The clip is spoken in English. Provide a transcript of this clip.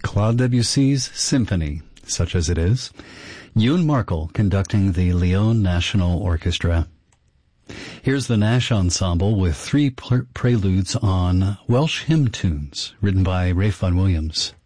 Claude Debussy's Symphony, such as it is. Ewan Markle conducting the Lyon National Orchestra. Here's the Nash Ensemble with three preludes on Welsh hymn tunes written by Ralph Vaughan Williams.